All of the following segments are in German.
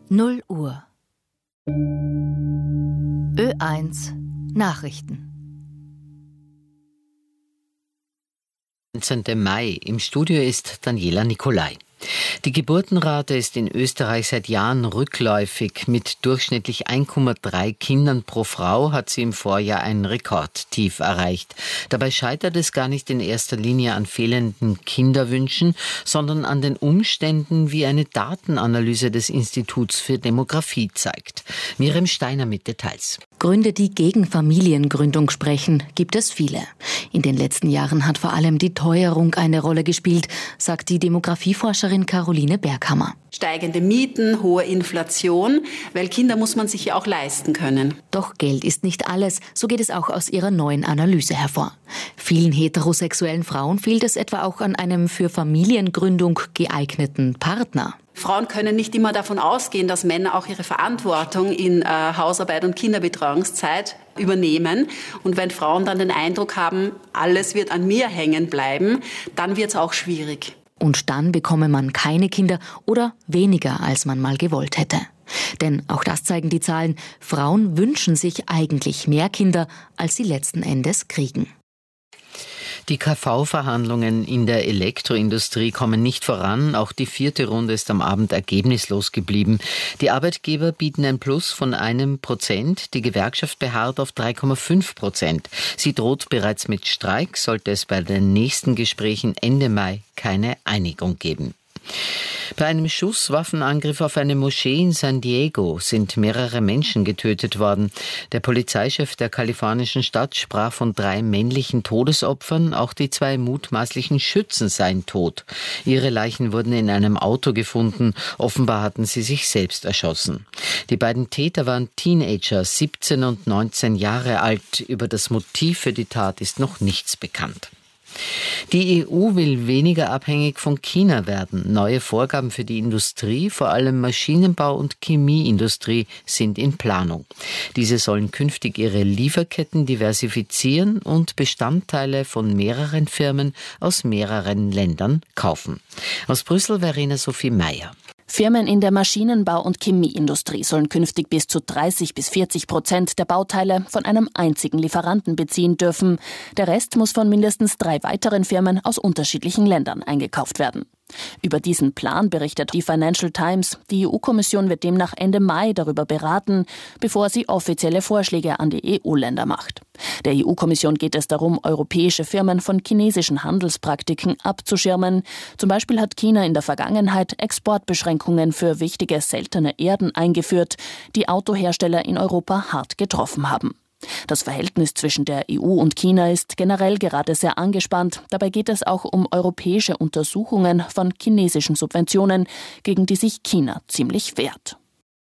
0 Uhr. Ö1 Nachrichten. 19. Mai. Im Studio ist Daniela Nicolai. Die Geburtenrate ist in Österreich seit Jahren rückläufig. Mit durchschnittlich 1,3 Kindern pro Frau hat sie im Vorjahr ein Rekordtief erreicht. Dabei scheitert es gar nicht in erster Linie an fehlenden Kinderwünschen, sondern an den Umständen, wie eine Datenanalyse des Instituts für Demografie zeigt. Miriam Steiner mit Details. Gründe, die gegen Familiengründung sprechen, gibt es viele. In den letzten Jahren hat vor allem die Teuerung eine Rolle gespielt, sagt die Demografieforscherin Caroline Berghammer. Steigende Mieten, hohe Inflation, weil Kinder muss man sich ja auch leisten können. Doch Geld ist nicht alles, so geht es auch aus ihrer neuen Analyse hervor. Vielen heterosexuellen Frauen fehlt es etwa auch an einem für Familiengründung geeigneten Partner. Frauen können nicht immer davon ausgehen, dass Männer auch ihre Verantwortung in Hausarbeit und Kinderbetreuungszeit übernehmen. Und wenn Frauen dann den Eindruck haben, alles wird an mir hängen bleiben, dann wird es auch schwierig. Und dann bekomme man keine Kinder oder weniger, als man mal gewollt hätte. Denn auch das zeigen die Zahlen, Frauen wünschen sich eigentlich mehr Kinder, als sie letzten Endes kriegen. Die KV-Verhandlungen in der Elektroindustrie kommen nicht voran. Auch die 4. Runde ist am Abend ergebnislos geblieben. Die Arbeitgeber bieten ein Plus von 1%. Die Gewerkschaft beharrt auf 3,5%. Sie droht bereits mit Streik, sollte es bei den nächsten Gesprächen Ende Mai keine Einigung geben. Bei einem Schusswaffenangriff auf eine Moschee in San Diego sind mehrere Menschen getötet worden. Der Polizeichef der kalifornischen Stadt sprach von 3 männlichen Todesopfern. Auch die 2 mutmaßlichen Schützen seien tot. Ihre Leichen wurden in einem Auto gefunden. Offenbar hatten sie sich selbst erschossen. Die beiden Täter waren Teenager, 17 und 19 Jahre alt. Über das Motiv für die Tat ist noch nichts bekannt. Die EU will weniger abhängig von China werden. Neue Vorgaben für die Industrie, vor allem Maschinenbau und Chemieindustrie, sind in Planung. Diese sollen künftig ihre Lieferketten diversifizieren und Bestandteile von mehreren Firmen aus mehreren Ländern kaufen. Aus Brüssel Verena Sophie Meyer. Firmen in der Maschinenbau- und Chemieindustrie sollen künftig bis zu 30-40% der Bauteile von einem einzigen Lieferanten beziehen dürfen. Der Rest muss von mindestens 3 weiteren Firmen aus unterschiedlichen Ländern eingekauft werden. Über diesen Plan berichtet die Financial Times. Die EU-Kommission wird demnach Ende Mai darüber beraten, bevor sie offizielle Vorschläge an die EU-Länder macht. Der EU-Kommission geht es darum, europäische Firmen von chinesischen Handelspraktiken abzuschirmen. Zum Beispiel hat China in der Vergangenheit Exportbeschränkungen für wichtige seltene Erden eingeführt, die Autohersteller in Europa hart getroffen haben. Das Verhältnis zwischen der EU und China ist generell gerade sehr angespannt. Dabei geht es auch um europäische Untersuchungen von chinesischen Subventionen, gegen die sich China ziemlich wehrt.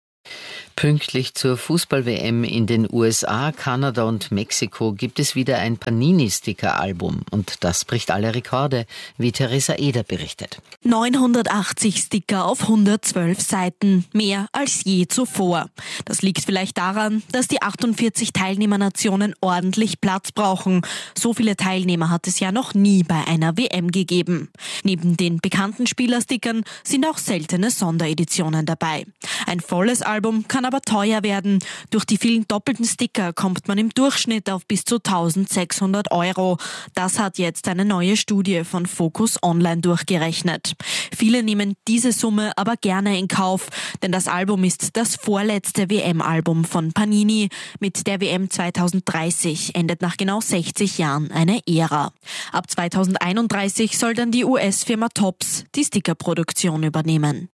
Pünktlich zur Fußball-WM in den USA, Kanada und Mexiko gibt es wieder ein Panini-Sticker-Album. Und das bricht alle Rekorde, wie Theresa Eder berichtet. 980 Sticker auf 112 Seiten, mehr als je zuvor. Das liegt vielleicht daran, dass die 48 Teilnehmernationen ordentlich Platz brauchen. So viele Teilnehmer hat es ja noch nie bei einer WM gegeben. Neben den bekannten Spielerstickern sind auch seltene Sondereditionen dabei. Ein volles Album kann aber teuer werden. Durch die vielen doppelten Sticker kommt man im Durchschnitt auf bis zu 1.600 €. Das hat jetzt eine neue Studie von Focus Online durchgerechnet. Viele nehmen diese Summe aber gerne in Kauf, denn das Album ist das vorletzte WM-Album von Panini. Mit der WM 2030 endet nach genau 60 Jahren eine Ära. Ab 2031 soll dann die US-Firma Topps die Stickerproduktion übernehmen.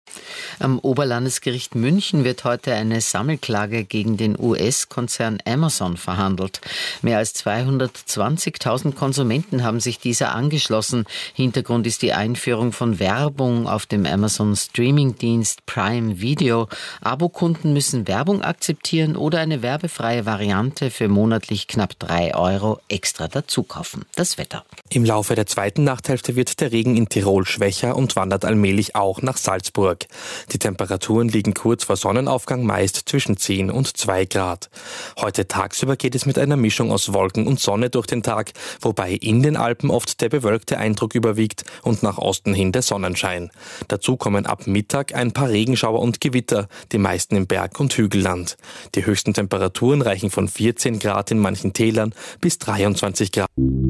Am Oberlandesgericht München wird heute eine Sammelklage gegen den US-Konzern Amazon verhandelt. Mehr als 220.000 Konsumenten haben sich dieser angeschlossen. Hintergrund ist die Einführung von Werbung auf dem Amazon-Streaming-Dienst Prime Video. Abokunden müssen Werbung akzeptieren oder eine werbefreie Variante für monatlich knapp 3 € extra dazu kaufen. Das Wetter. Im Laufe der zweiten Nachthälfte wird der Regen in Tirol schwächer und wandert allmählich auch nach Salzburg. Die Temperaturen liegen kurz vor Sonnenaufgang meist zwischen 10 und 2 Grad. Heute tagsüber geht es mit einer Mischung aus Wolken und Sonne durch den Tag, wobei in den Alpen oft der bewölkte Eindruck überwiegt und nach Osten hin der Sonnenschein. Dazu kommen ab Mittag ein paar Regenschauer und Gewitter, die meisten im Berg- und Hügelland. Die höchsten Temperaturen reichen von 14 Grad in manchen Tälern bis 23 Grad.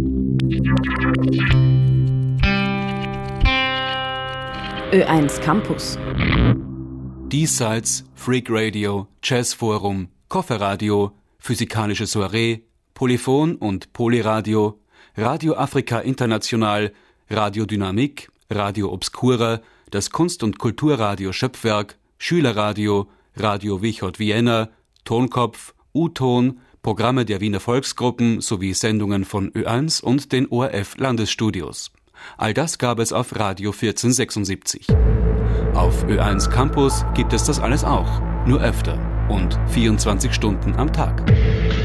Ö1 Campus. Diesseits, Freak Radio, Jazzforum, Kofferradio, Physikalische Soiree, Polyphon und Polyradio, Radio Afrika International, Radio Dynamik, Radio Obscura, das Kunst- und Kulturradio Schöpfwerk, Schülerradio, Radio Wichot Vienna, Tonkopf, U-Ton, Programme der Wiener Volksgruppen sowie Sendungen von Ö1 und den ORF-Landesstudios. All das gab es auf Radio 1476. Auf Ö1 Campus gibt es das alles auch, nur öfter und 24 Stunden am Tag.